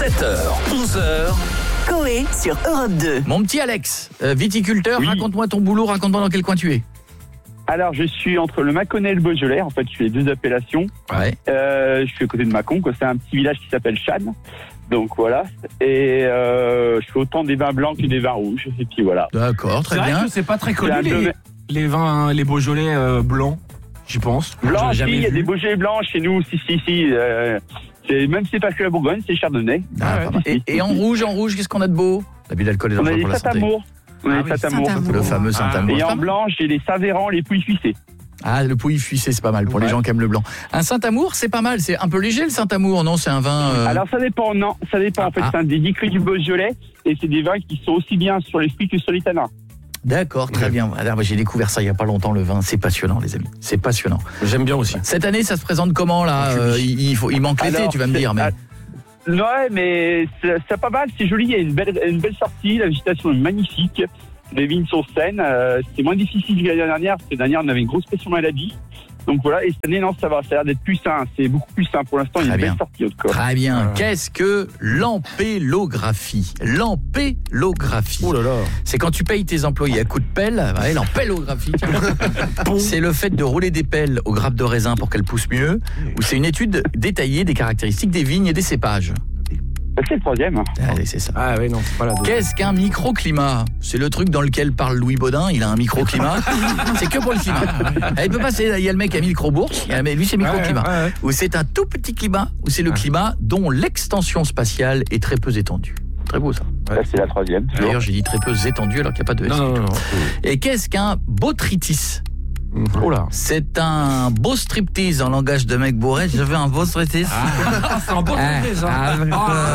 7h, 11h. Coé sur Europe 2. Mon petit Alex, viticulteur, Oui. raconte-moi ton boulot, raconte-moi dans quel coin tu es. Alors, je suis entre le Mâconnais et le Beaujolais. En fait, je fais les deux appellations. Ouais. Je suis à côté de Mâcon, quoi. C'est un petit village qui s'appelle Channes. Donc voilà. Et je fais autant des vins blancs que des vins rouges. Et puis voilà. D'accord, très C'est vrai bien. que c'est pas très connu C'est un domaine- les vins, les Beaujolais blancs, j'y pense. Blanc, J'ai si, il y a vu. des Beaujolais blancs chez nous. Si. Même si c'est pas que la Bourgogne, c'est Chardonnay. Ah, pas mal. Et en rouge, qu'est-ce qu'on a de beau? L'abus d'alcool est On a dangereux les pour la santé. Saint-Amour. On a les Saint-Amour. Saint-Amour. Le fameux Saint-Amour. Et C'est pas en mal. blanc, j'ai les Savérans, les Pouilles Fuissées. Ah, le Pouilly fuissé, c'est pas mal pour les gens qui aiment le blanc. Un Saint-Amour, c'est pas mal. C'est un peu léger le Saint-Amour, non? C'est un vin. Alors ça dépend, non, ça dépend. En fait, c'est un des 10 crus du Beaujolais et c'est des vins qui sont aussi bien sur les fruits que sur les tanins. D'accord, très bien. Alors, j'ai découvert ça il y a pas longtemps, le vin. C'est passionnant, les amis. C'est passionnant. J'aime bien aussi. Cette année, ça se présente comment là? Il manque l'été, Alors, tu vas me dire, mais. Ouais, mais c'est pas mal, c'est joli. Il y a une belle sortie, la végétation est magnifique. Les vignes sont saines. C'est moins difficile que l'année dernière. Parce que l'année dernière, on avait une grosse pression maladie. Donc voilà, et cette année, non, ça va. Ça a l'air d'être plus sain. C'est beaucoup plus sain. Pour l'instant, il y a Très une bien. belle sortie au corps. Très bien. Voilà. Qu'est-ce que l'ampélographie? L'ampélographie. Oh là là. C'est quand tu payes tes employés à coups de pelle, ouais, l'ampélographie. C'est le fait de rouler des pelles aux grappes de raisin pour qu'elles poussent mieux, ou c'est une étude détaillée des caractéristiques des vignes et des cépages. C'est le troisième. Allez, c'est ça. Ah oui, non, c'est pas la deuxième. Qu'est-ce qu'un microclimat? C'est le truc dans lequel parle Louis Baudin, il a un microclimat. C'est que pour le climat. Il peut passer, il y a le mec à microbourse, mais lui c'est microclimat. Ouais. Ou c'est un tout petit climat, ou c'est le climat dont l'extension spatiale est très peu étendue. Très beau ça. Là, c'est la troisième. D'ailleurs, j'ai dit très peu étendue alors qu'il n'y a pas de S. Non. Et qu'est-ce qu'un botrytis? Oh là. C'est un beau striptease en langage de mec bourré. Je veux un beau striptease. C'est un beau truc, ça. Avec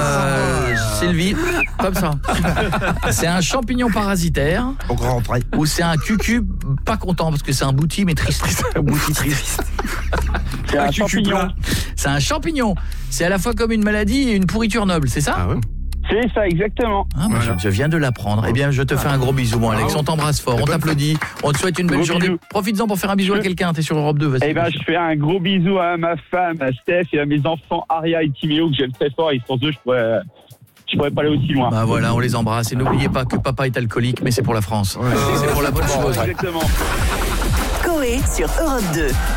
Sylvie, comme ça. C'est un champignon parasitaire. Ou c'est un cucu pas content parce que c'est un bouti mais triste. Bouti triste. C'est un champignon. C'est un champignon. C'est à la fois comme une maladie et une pourriture noble, c'est ça? ouais. C'est ça, exactement. Ah, bah, Voilà. je viens de l'apprendre. Eh bien, je te fais un gros bisou, mon Alex. On t'embrasse fort, on t'applaudit, on te souhaite une belle Gros journée. bisous. Profites-en pour faire un bisou à quelqu'un. T'es sur Europe 2, vas-y. Eh ben, je fais un gros bisou à ma femme, à Steph, et à mes enfants, Aria et Timéo, que j'aime très fort. Et sans eux, je pourrais pas aller aussi loin. Bah voilà, on les embrasse. Et n'oubliez pas que papa est alcoolique, mais c'est pour la France. C'est pour la bonne chose. Exactement. Coé sur Europe 2.